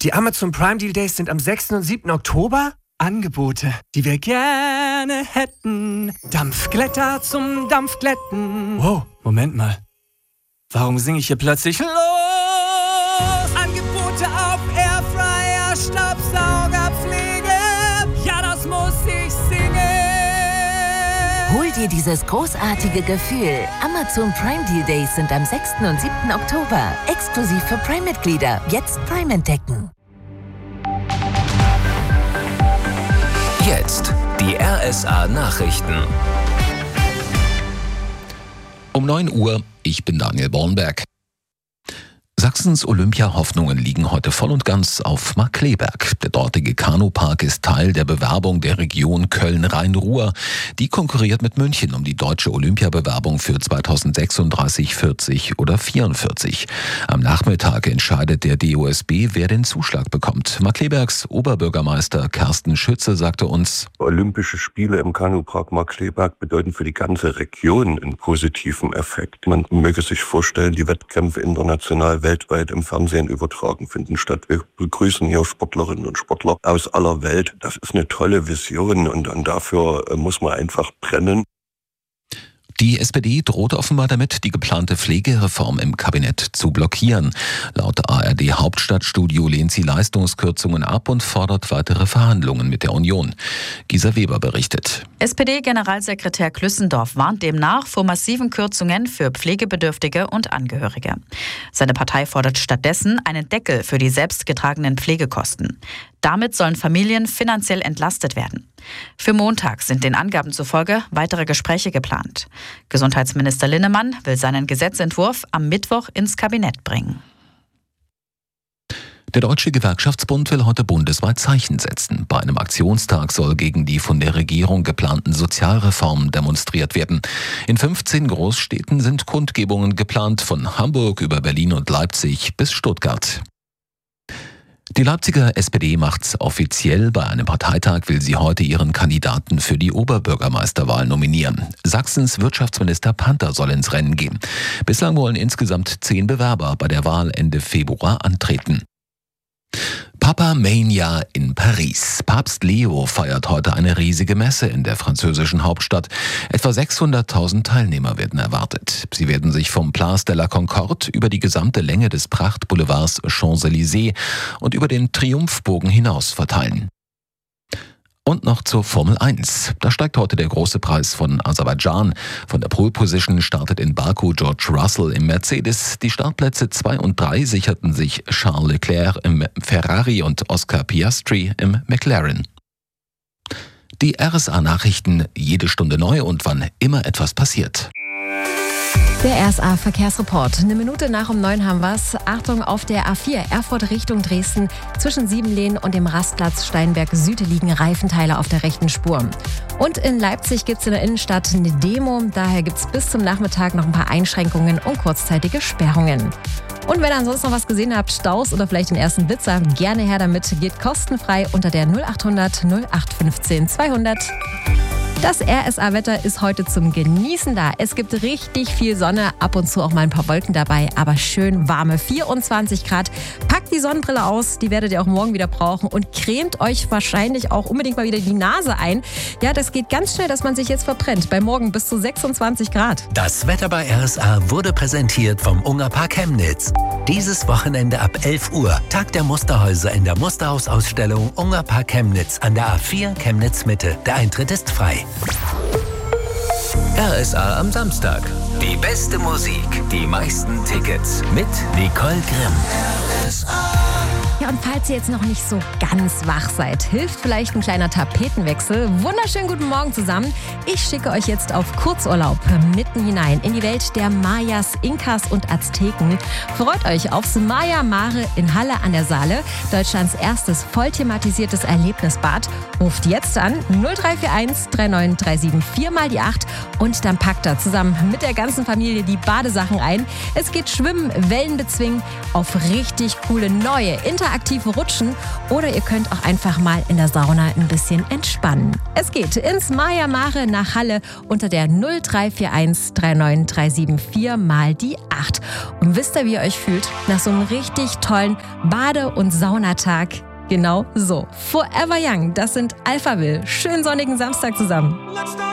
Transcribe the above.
Die Amazon Prime Deal Days sind am 6. und 7. Oktober. Angebote, die wir gerne hätten. Dampfglätter zum Dampfglätten. Wow, Moment mal. Warum singe ich hier plötzlich los? Angebote auf Airfryer, Staubsaugerpflege. Ja, das muss ich singen. Hol dir dieses großartige Gefühl. Amazon Prime Deal Days sind am 6. und 7. Oktober. Exklusiv für Prime-Mitglieder. Jetzt Prime entdecken. Jetzt die RSA Nachrichten. Um 9 Uhr, ich bin Daniel Bornberg. Sachsens Olympia-Hoffnungen liegen heute voll und ganz auf Markkleeberg. Der dortige Kanupark ist Teil der Bewerbung der Region Köln-Rhein-Ruhr. Die konkurriert mit München um die deutsche Olympiabewerbung für 2036, 40 oder 44. Am Nachmittag entscheidet der DOSB, wer den Zuschlag bekommt. Markkleebergs Oberbürgermeister Carsten Schütze sagte uns: Olympische Spiele im Kanupark Markkleeberg bedeuten für die ganze Region einen positiven Effekt. Man möge sich vorstellen, die Wettkämpfe international weltweit im Fernsehen übertragen finden statt. Wir begrüßen hier Sportlerinnen und Sportler aus aller Welt. Das ist eine tolle Vision und dafür muss man einfach brennen. Die SPD droht offenbar damit, die geplante Pflegereform im Kabinett zu blockieren. Laut ARD-Hauptstadtstudio lehnt sie Leistungskürzungen ab und fordert weitere Verhandlungen mit der Union. Gisa Weber berichtet. SPD-Generalsekretär Klüssendorf warnt demnach vor massiven Kürzungen für Pflegebedürftige und Angehörige. Seine Partei fordert stattdessen einen Deckel für die selbstgetragenen Pflegekosten. Damit sollen Familien finanziell entlastet werden. Für Montag sind den Angaben zufolge weitere Gespräche geplant. Gesundheitsminister Linnemann will seinen Gesetzentwurf am Mittwoch ins Kabinett bringen. Der Deutsche Gewerkschaftsbund will heute bundesweit Zeichen setzen. Bei einem Aktionstag soll gegen die von der Regierung geplanten Sozialreformen demonstriert werden. In 15 Großstädten sind Kundgebungen geplant, von Hamburg über Berlin und Leipzig bis Stuttgart. Die Leipziger SPD macht's offiziell. Bei einem Parteitag will sie heute ihren Kandidaten für die Oberbürgermeisterwahl nominieren. Sachsens Wirtschaftsminister Panther soll ins Rennen gehen. Bislang wollen insgesamt 10 Bewerber bei der Wahl Ende Februar antreten. Papa Mania in Paris. Papst Leo feiert heute eine riesige Messe in der französischen Hauptstadt. Etwa 600.000 Teilnehmer werden erwartet. Sie werden sich vom Place de la Concorde über die gesamte Länge des Prachtboulevards Champs-Élysées und über den Triumphbogen hinaus verteilen. Und noch zur Formel 1. Da steigt heute der große Preis von Aserbaidschan. Von der Pole Position startet in Baku George Russell im Mercedes. Die Startplätze 2 und 3 sicherten sich Charles Leclerc im Ferrari und Oscar Piastri im McLaren. Die RSA-Nachrichten, jede Stunde neu und wann immer etwas passiert. Der RSA-Verkehrsreport. Eine Minute nach um 9 haben wir's. Achtung, auf der A4 Erfurt Richtung Dresden. Zwischen Siebenlehn und dem Rastplatz Steinberg Süd liegen Reifenteile auf der rechten Spur. Und in Leipzig gibt's in der Innenstadt eine Demo. Daher gibt's bis zum Nachmittag noch ein paar Einschränkungen und kurzzeitige Sperrungen. Und wenn ihr ansonsten noch was gesehen habt, Staus oder vielleicht den ersten Blitzer, gerne her damit. Geht kostenfrei unter der 0800 0815 200. Das RSA-Wetter ist heute zum Genießen da. Es gibt richtig viel Sonne, ab und zu auch mal ein paar Wolken dabei, aber schön warme 24 Grad. Packt die Sonnenbrille aus, die werdet ihr auch morgen wieder brauchen und cremt euch wahrscheinlich auch unbedingt mal wieder die Nase ein. Ja, das geht ganz schnell, dass man sich jetzt verbrennt. Bei morgen bis zu 26 Grad. Das Wetter bei RSA wurde präsentiert vom Ungerpark Chemnitz. Dieses Wochenende ab 11 Uhr, Tag der Musterhäuser in der Musterhausausstellung Ungerpark Chemnitz an der A4 Chemnitz Mitte. Der Eintritt ist frei. RSA am Samstag. Die beste Musik, die meisten Tickets mit Nicole Grimm. RSA. Ja, und falls ihr jetzt noch nicht so ganz wach seid, hilft vielleicht ein kleiner Tapetenwechsel. Wunderschönen guten Morgen zusammen. Ich schicke euch jetzt auf Kurzurlaub mitten hinein in die Welt der Mayas, Inkas und Azteken. Freut euch aufs Maya Mare in Halle an der Saale, Deutschlands erstes voll thematisiertes Erlebnisbad. Ruft jetzt an 0341 3937 4 mal die 8 und dann packt er zusammen mit der ganzen Familie die Badesachen ein. Es geht schwimmen, Wellen bezwingen auf richtig coole neue interaktive aktiv rutschen oder ihr könnt auch einfach mal in der Sauna ein bisschen entspannen. Es geht ins Maya Mare nach Halle unter der 0341 39374 mal die 8. Und wisst ihr, wie ihr euch fühlt? Nach so einem richtig tollen Bade- und Saunatag. Genau so. Forever Young, das sind Alphaville. Schönen sonnigen Samstag zusammen.